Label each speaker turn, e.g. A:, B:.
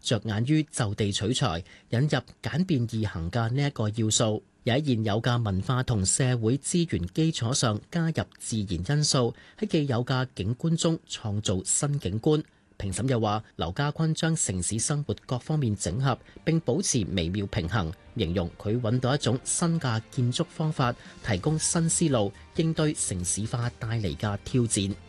A: 着眼於就地取材，引入簡便易行嘅呢一個要素，又喺現有嘅文化同社會資源基礎上加入自然因素，喺既有嘅景觀中創造新景觀。評審又話，劉家坤將城市生活各方面整合並保持微妙平衡，形容佢揾到一種新嘅建築方法，提供新思路，應對城市化帶嚟嘅挑戰。